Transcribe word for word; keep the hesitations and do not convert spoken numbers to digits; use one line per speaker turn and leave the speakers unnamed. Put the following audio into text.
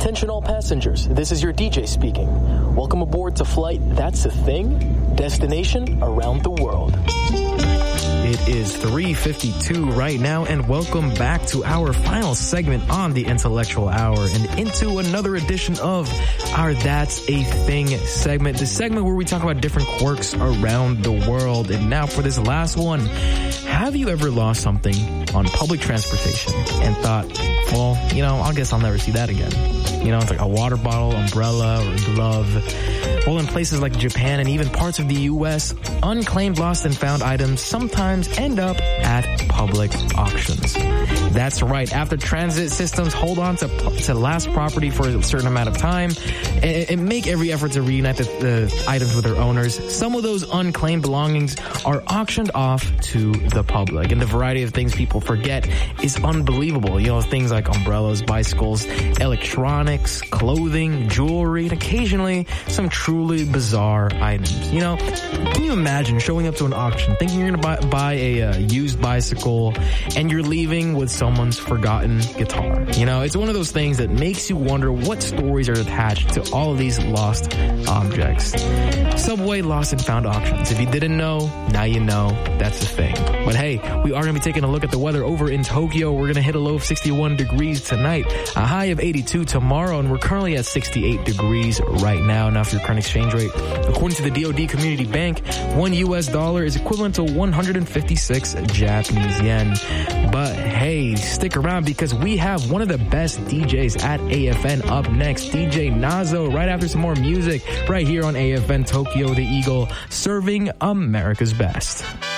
Attention all passengers, this is your D J speaking. Welcome aboard to Flight That's a Thing, destination around the world.
It is three fifty-two right now, and welcome back to our final segment on the Intellectual Hour and into another edition of our That's a Thing segment, the segment where we talk about different quirks around the world. And now for this last one, have you ever lost something on public transportation and thought, well, you know, I guess I'll never see that again? You know, it's like a water bottle, umbrella, or glove. Well, in places like Japan and even parts of the U S, unclaimed, lost, and found items sometimes end up at public auctions. That's right. After transit systems hold on to to last property for a certain amount of time and, and make every effort to reunite the, the items with their owners, some of those unclaimed belongings are auctioned off to the public. And the variety of things people forget is unbelievable. You know, things like umbrellas, bicycles, electronics, clothing, jewelry, and occasionally some truly bizarre items. You know, can you imagine showing up to an auction thinking you're going to buy, buy a uh, used bicycle and you're leaving with someone's forgotten guitar? You know, it's one of those things that makes you wonder what stories are attached to all of these lost objects. Subway lost and found auctions. If you didn't know, now you know. That's the thing. But hey, we are going to be taking a look at the weather over in Tokyo. We're going to hit a low of sixty-one degrees tonight, a high of eighty-two tomorrow, and we're currently at sixty-eight degrees right now. Now for your current exchange rate, according to the D O D Community Bank, one U S dollar is equivalent to one hundred fifty-six Japanese yen. But hey, stick around because we have one of the best D Js at A F N up next, D J Nazo, right after some more music right here on A F N Tokyo the Eagle, serving America's best.